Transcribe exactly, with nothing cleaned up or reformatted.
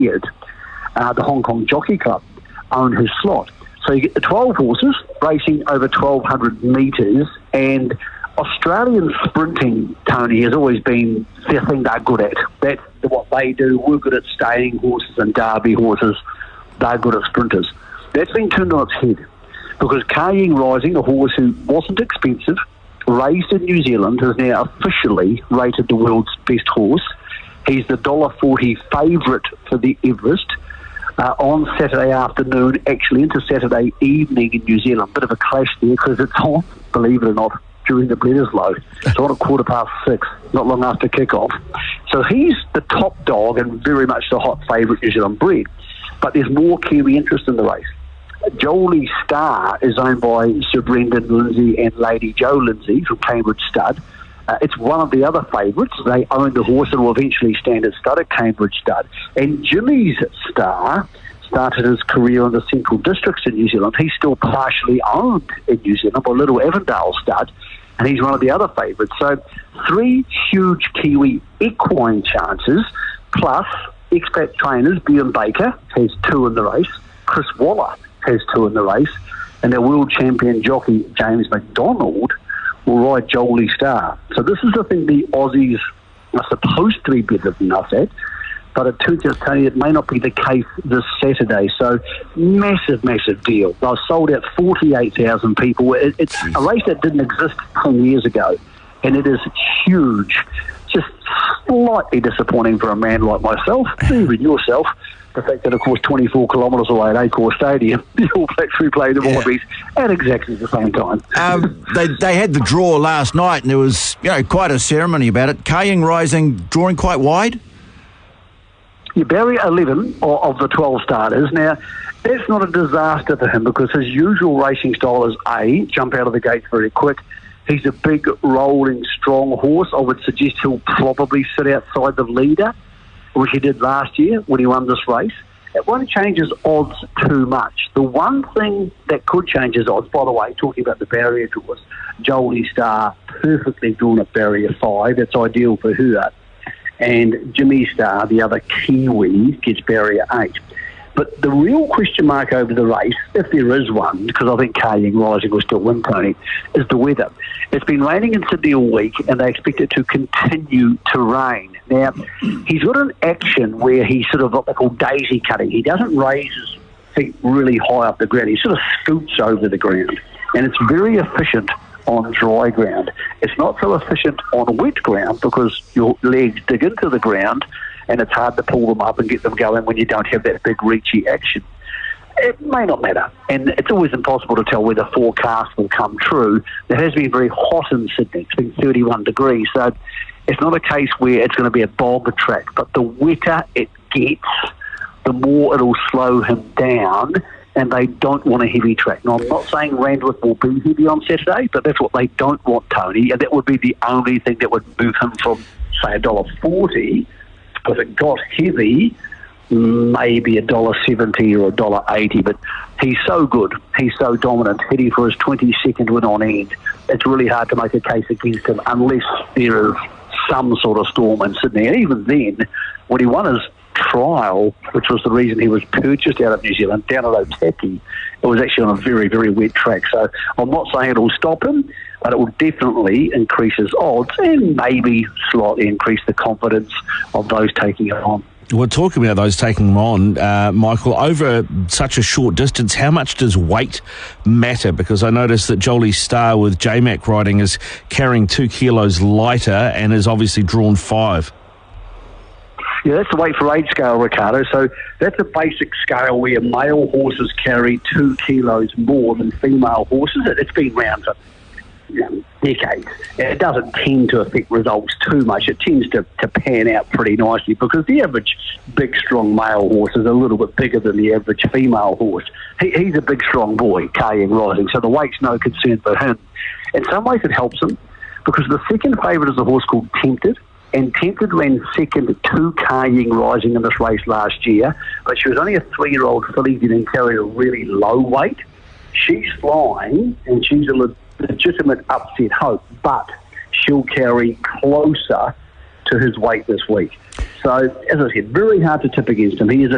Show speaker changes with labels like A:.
A: Etihad, uh, the Hong Kong Jockey Club, own his slot. So you get the twelve horses racing over twelve hundred metres, and Australian sprinting, Tony, has always been the thing they're good at. That's what they do. We're good at staying horses and derby horses. They're good at sprinters. That's been turned on its head because Ka Ying Rising, a horse who wasn't expensive, raised in New Zealand, is now officially rated the world's best horse. He's the one dollar forty favourite for the Everest uh, on Saturday afternoon, actually into Saturday evening in New Zealand. Bit of a clash there because it's on, believe it or not, during the Bledisloe. It's on at quarter past six, not long after kick-off. So he's the top dog and very much the hot favourite New Zealand bred. But there's more Kiwi interest in the race. Jolie Star is owned by Sir Brendan Lindsay and Lady Joe Lindsay from Cambridge Stud. Uh, it's one of the other favourites. They own the horse and will eventually stand as stud at Cambridge Stud. And Jimmy's Star started his career in the Central Districts in New Zealand. He's still partially owned in New Zealand by Little Avondale Stud, and he's one of the other favourites. So three huge Kiwi equine chances, plus expat trainers. Bjorn Baker has two in the race. Chris Waller has two in the race. And their world champion jockey, James McDonald, will ride Jolie Star. So this is the thing the Aussies are supposed to be better than us at. But it turns out, Tony, it may not be the case this Saturday. So massive, massive deal. They've sold out forty-eight thousand people. It, it's Jeez. a race that didn't exist ten years ago. And it is huge. Just slightly disappointing for a man like myself, even yourself. The fact that, of course, twenty-four kilometres away at Accor Stadium, the All Blacks replay the Wallabies yeah. at exactly the same time.
B: Um, they they had the draw last night, and there was you know quite a ceremony about it. Ka Ying Rising drawing quite wide.
A: You bury eleven of the twelve starters. Now, that's not a disaster for him because his usual racing style is A, jump out of the gates very quick. He's a big, rolling, strong horse. I would suggest he'll probably sit outside the leader, which he did last year when he won this race. It won't change his odds too much. The one thing that could change his odds, by the way, talking about the barrier draws, Jolie Star perfectly drawn at barrier five. That's ideal for her. And Jimmy Star, the other Kiwi, gets barrier eight. But the real question mark over the race, if there is one, because I think Ka Ying Rising will still win, Tony, is the weather. It's been raining in Sydney all week, and they expect it to continue to rain. Now, he's got an action where he's sort of what they call daisy cutting. He doesn't raise his feet really high up the ground. He sort of scoots over the ground, and it's very efficient on dry ground. It's not so efficient on wet ground because your legs dig into the ground and it's hard to pull them up and get them going when you don't have that big reachy action. It may not matter, and it's always impossible to tell whether forecast will come true. It has been very hot in Sydney. It's been thirty-one degrees, so it's not a case where it's going to be a bog track, but the wetter it gets, the more it'll slow him down, and they don't want a heavy track. Now, I'm not saying Randwick will be heavy on Saturday, but that's what they don't want, Tony, and that would be the only thing that would move him from, say, one dollar forty. If it got heavy, maybe one dollar seventy or one dollar eighty, but he's so good, he's so dominant, heading for his twenty-second win on end. It's really hard to make a case against him unless there is some sort of storm in Sydney. And even then, when he won his trial, which was the reason he was purchased out of New Zealand, down at Otaki, it was actually on a very, very wet track. So I'm not saying it'll stop him, but it will definitely increase his odds and maybe slightly increase the confidence of those taking it on.
C: We're talking about those taking them on, uh, Michael, over such a short distance, how much does weight matter? Because I noticed that Jolie Star with J-Mac riding is carrying two kilos lighter and is obviously drawn five.
A: Yeah, that's the weight for age scale, Ricardo. So that's a basic scale where male horses carry two kilos more than female horses. It's been around for you know, decades. It doesn't tend to affect results too much. It tends to, to pan out pretty nicely because the average big, strong male horse is a little bit bigger than the average female horse. He, he's a big, strong boy, Ka Ying Rising, so the weight's no concern for him. In some ways it helps him because the second favourite is a horse called Tempted, and Tempted ran second to Ka Ying Rising in this race last year, but she was only a three-year-old filly and carried a really low weight. She's flying, and she's a le- legitimate upset hope, but she'll carry closer to his weight this week. So, as I said, very hard to tip against him. He is a